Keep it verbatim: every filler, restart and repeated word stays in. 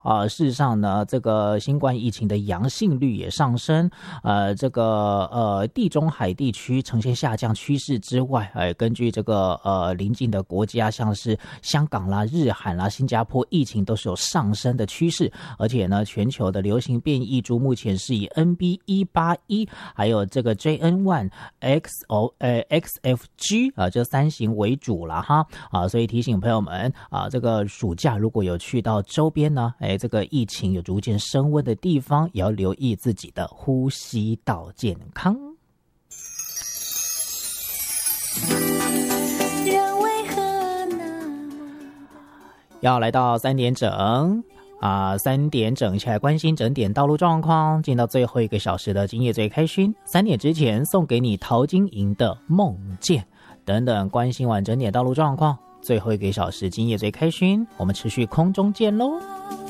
啊、呃，事实上呢，这个新冠疫情的阳性率也上升，呃，这个呃地中海地区呈现下降趋势之外，呃，根据这个呃邻近的国家，像是香港啦、日韩啦、新加坡，疫情都是有上升的趋势，而且呢，全球的流行变异株目前是以 N B 一八一 还有这个 J N 一 X O 呃 X F G 啊、呃、这三型为主啦哈啊，所以提醒朋友们啊，这个暑假如果有去到周边呢，哎。这个疫情有逐渐升温的地方，也要留意自己的呼吸道健康。要来到三点整啊，三点整起来关心整点道路状况，进到最后一个小时的今夜最开心。三点之前送给你陶晶莹的梦见等等，关心完整点道路状况。最后一个小时今夜最开心，我们持续空中见喽。